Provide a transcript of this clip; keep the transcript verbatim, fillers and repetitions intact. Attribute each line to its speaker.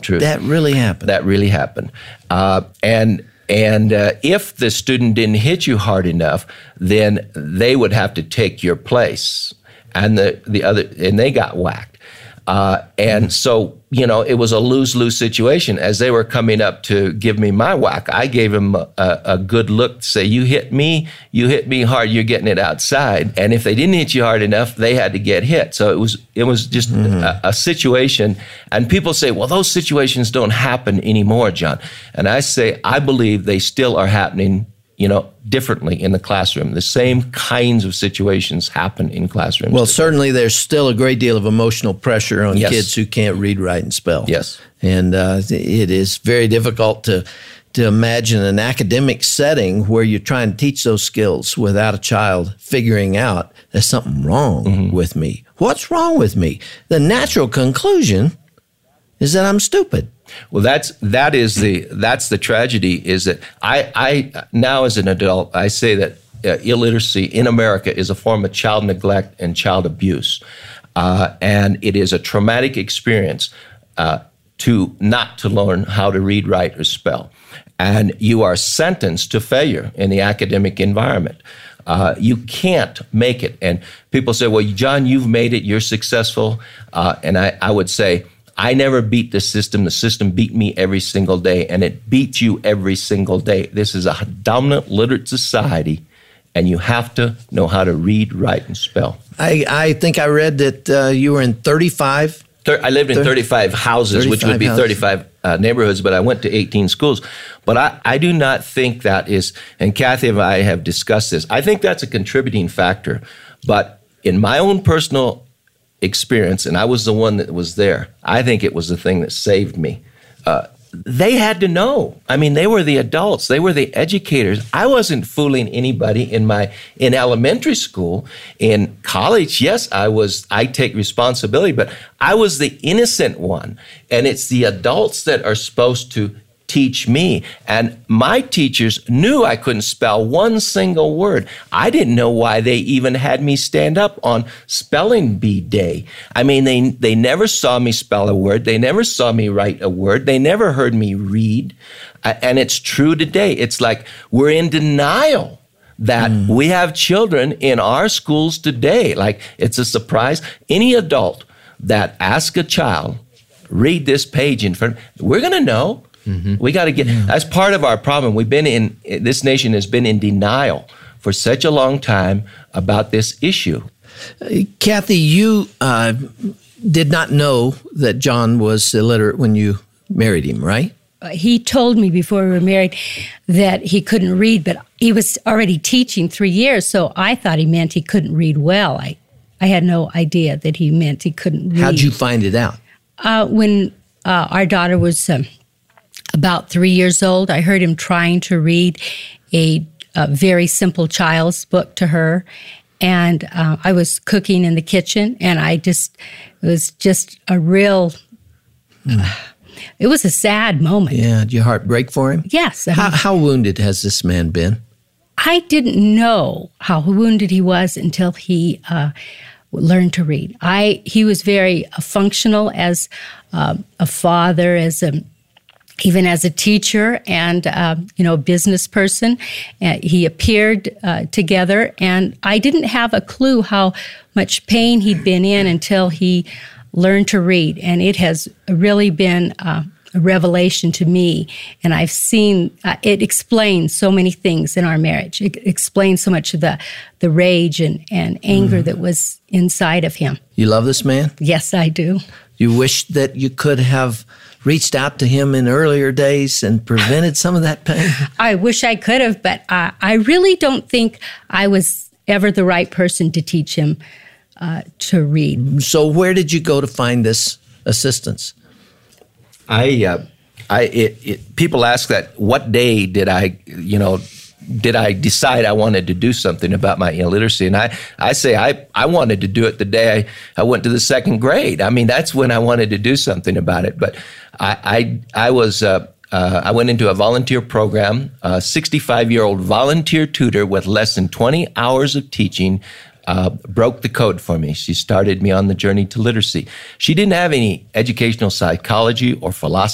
Speaker 1: True.
Speaker 2: That really happened.
Speaker 1: That really happened. Uh, and and uh, if the student didn't hit you hard enough, then they would have to take your place, and the the other and they got whacked. Uh, and so, you know, it was a lose-lose situation. As they were coming up to give me my whack, I gave them a, a good look to say, you hit me, you hit me hard, you're getting it outside. And if they didn't hit you hard enough, they had to get hit. So it was it was just mm-hmm. a, a situation. And people say, well, those situations don't happen anymore, John. And I say, I believe they still are happening, you know, differently in the classroom. The same kinds of situations happen in classrooms.
Speaker 2: Well, certainly there's still a great deal of emotional pressure on
Speaker 1: yes.
Speaker 2: kids who can't read, write, and spell.
Speaker 1: Yes.
Speaker 2: And uh, it is very difficult to to imagine an academic setting where you're trying to teach those skills without a child figuring out there's something wrong mm-hmm. with me. What's wrong with me? The natural conclusion is that I'm stupid.
Speaker 1: Well, that's that is the that's the tragedy. Is that I I now as an adult I say that uh, illiteracy in America is a form of child neglect and child abuse, uh, and it is a traumatic experience uh, to not to learn how to read, write, or spell, and you are sentenced to failure in the academic environment. Uh, you can't make it, and people say, "Well, John, you've made it. You're successful," uh, and I, I would say, I never beat the system. The system beat me every single day, and it beats you every single day. This is a dominant, literate society, and you have to know how to read, write, and spell.
Speaker 2: I, I think I read that uh, you were in thirty-five.
Speaker 1: I lived in thirty-five houses, thirty-five which would be houses. thirty-five uh, neighborhoods, but I went to eighteen schools. But I, I do not think that is, and Kathy and I have discussed this, I think that's a contributing factor. But in my own personal experience, and I was the one that was there, I think it was the thing that saved me. Uh, they had to know. I mean, they were the adults. They were the educators. I wasn't fooling anybody in my in elementary school. In college, yes, I was. I take responsibility, but I was the innocent one. And it's the adults that are supposed to teach me. And my teachers knew I couldn't spell one single word. I didn't know why they even had me stand up on spelling bee day. I mean, they they never saw me spell a word. They never saw me write a word. They never heard me read. Uh, and it's true today. It's like we're in denial that mm. we have children in our schools today. Like, it's a surprise. Any adult that asks a child, read this page in front, we're going to know. Mm-hmm. We got to get, yeah. that's part of our problem. We've been in, this nation has been in denial for such a long time about this issue.
Speaker 2: Uh, Kathy, you uh, did not know that John was illiterate when you married him, right?
Speaker 3: Uh, he told me before we were married that he couldn't read, but he was already teaching three years, so I thought he meant he couldn't read well. I, I had no idea that he meant he couldn't read.
Speaker 2: How'd you find it out?
Speaker 3: Uh, when uh, our daughter was Um, about three years old, I heard him trying to read a, a very simple child's book to her. And uh, I was cooking in the kitchen, and I just, it was just a real, mm. uh, it was a sad moment.
Speaker 2: Yeah, did your heart break for him?
Speaker 3: Yes. I mean,
Speaker 2: how, how wounded has this man been?
Speaker 3: I didn't know how wounded he was until he uh, learned to read. I He was very uh, functional as uh, a father, as a even as a teacher and, uh, you know, a business person. Uh, he appeared uh, together, and I didn't have a clue how much pain he'd been in until he learned to read. And it has really been uh, a revelation to me. And I've seen, uh, it explains so many things in our marriage. It explains so much of the, the rage and, and anger mm. that was inside of him.
Speaker 2: You love this man?
Speaker 3: Yes, I do.
Speaker 2: You wish that you could have reached out to him in earlier days and prevented some of that pain?
Speaker 3: I wish I could have, but uh, I really don't think I was ever the right person to teach him uh, to read.
Speaker 2: So where did you go to find this assistance?
Speaker 1: I, uh, I, it, it, people ask that, what day did I, you know, did I decide I wanted to do something about my illiteracy? And I, I say I, I wanted to do it the day I, I went to the second grade. I mean, that's when I wanted to do something about it. But I, I, I was, uh, uh, I went into a volunteer program, a sixty-five-year-old volunteer tutor with less than twenty hours of teaching, uh, broke the code for me. She started me on the journey to literacy. She didn't have any educational psychology or philosophy